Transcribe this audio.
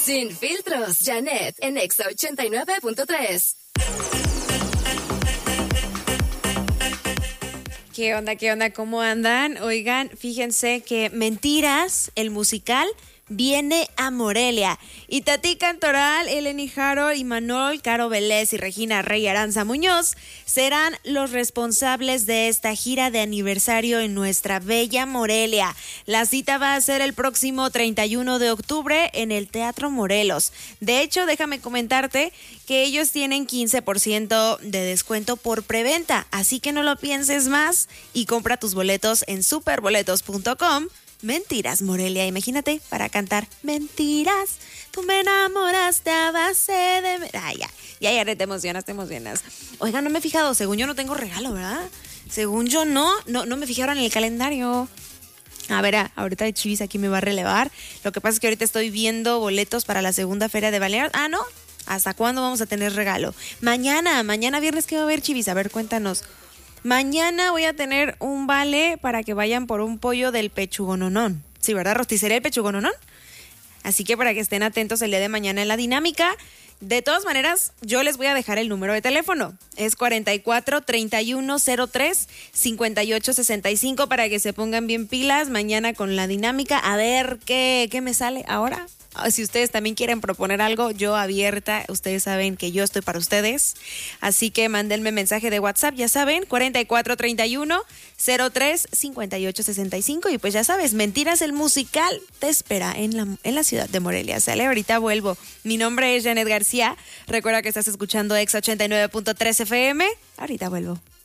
Sin filtros, Janet en Exa 89.3. ¿Qué onda? ¿Qué onda? ¿Cómo andan? Oigan, fíjense que Mentiras, el musical, viene a Morelia. Y Tati Cantoral, Eleni Harold, Imanol, Caro Vélez y Regina Rey Aranza Muñoz serán los responsables de esta gira de aniversario en nuestra bella Morelia. La cita va a ser el próximo 31 de octubre en el Teatro Morelos. De hecho, déjame comentarte que ellos tienen 15% de descuento por preventa, así que no lo pienses más y compra tus boletos en superboletos.com. Mentiras, Morelia, imagínate, para cantar Mentiras, tú me enamoraste a base de... Ay, ya, te emocionas. Oigan, no me he fijado, según yo no tengo regalo, ¿verdad? Según yo no me fijaron en el calendario. A ver, ahorita de Chivis aquí me va a relevar. Lo que pasa es que ahorita estoy viendo boletos para la segunda feria de Baleares. Ah, ¿no? ¿Hasta cuándo vamos a tener regalo? Mañana viernes, ¿qué va a haber, Chivis? A ver, cuéntanos. Mañana voy a tener un vale para que vayan por un pollo del Pechugononón. Sí, ¿verdad? ¿Rosticería el Pechugononón? Así que para que estén atentos el día de mañana en la dinámica. De todas maneras, yo les voy a dejar el número de teléfono. Es 44 31 03 58 65 para que se pongan bien pilas mañana con la dinámica. A ver qué me sale ahora. Si ustedes también quieren proponer algo, yo abierta. Ustedes saben que yo estoy para ustedes. Así que mándenme mensaje de WhatsApp, ya saben, 44 31 03 58 65. Y pues ya sabes, Mentiras el musical te espera en la ciudad de Morelia. Sale, ahorita vuelvo. Mi nombre es Janet García. Recuerda que estás escuchando Exa 89.3 FM. Ahorita vuelvo.